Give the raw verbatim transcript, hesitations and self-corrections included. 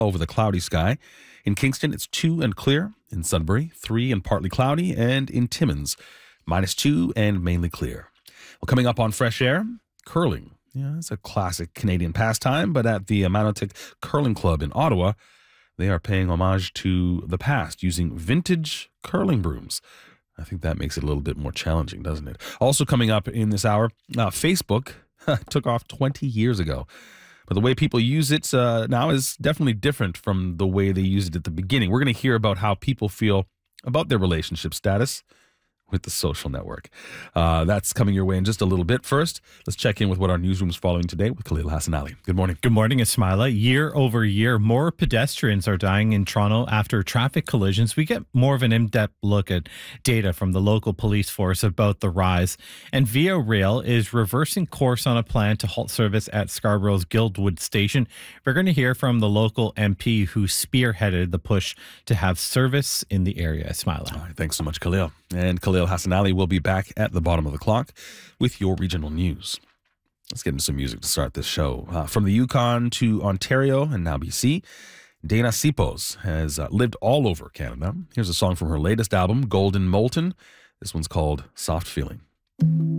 over the cloudy sky. In Kingston, it's two and clear. In Sudbury, three and partly cloudy. And in Timmins, minus two and mainly clear. Well, coming up on Fresh Air, curling. Yeah, it's a classic Canadian pastime, but at the Manotick Curling Club in Ottawa, they are paying homage to the past using vintage curling brooms. I think that makes it a little bit more challenging, doesn't it? Also coming up in this hour, uh, Facebook took off twenty years ago. But the way people use it uh, now is definitely different from the way they used it at the beginning. We're going to hear about how people feel about their relationship status with the social network. Uh, that's coming your way in just a little bit. First, let's check in with what our newsroom's following today with Khalil Hassan Ali. Good morning. Good morning, Ismaila. Year over year, more pedestrians are dying in Toronto after traffic collisions. We get more of an in-depth look at data from the local police force about the rise. And Via Rail is reversing course on a plan to halt service at Scarborough's Guildwood Station. We're going to hear from the local M P who spearheaded the push to have service in the area. Ismaila. All right, thanks so much, Khalil. And Khalil Hassan Ali will be back at the bottom of the clock with your regional news. Let's get into some music to start this show. Uh, from the Yukon to Ontario and now B C, Dana Sipos has uh, lived all over Canada. Here's a song from her latest album, Golden Molten. This one's called Soft Feeling.